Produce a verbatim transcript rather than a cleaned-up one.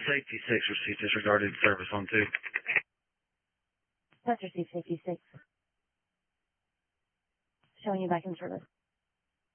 Safety six received disregarded service on two. That's received safety six. Showing you back in service.